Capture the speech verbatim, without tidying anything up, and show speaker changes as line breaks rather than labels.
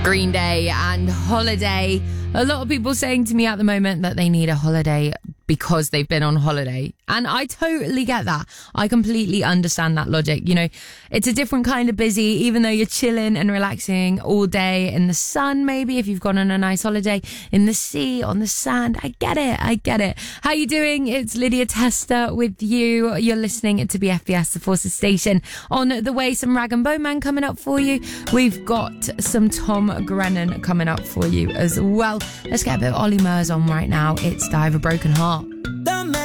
Green Day and Holiday. A lot of people saying to me at the moment that they need a holiday because they've been on holiday. And I totally get that. I completely understand that logic. You know, it's a different kind of busy, even though you're chilling and relaxing all day in the sun, maybe if you've gone on a nice holiday in the sea, on the sand. I get it. I get it. How you doing? It's Lydia Tester with you. You're listening to B F B S, the Forces Station. On the way, some Rag and Bone Man coming up for you. We've got some Tom Grennan coming up for you as well. Let's get a bit of Ollie Murs on right now. It's Die of a Broken Heart.